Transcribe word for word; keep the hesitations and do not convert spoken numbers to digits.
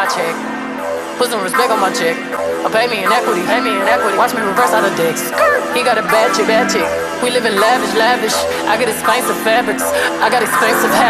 my check. Put some respect on my check. Or pay me in equity, pay me in equity. Watch me reverse out of dicks. He got a bad chick, bad chick. We live in lavish, lavish. I got expensive fabrics. I got expensive habits.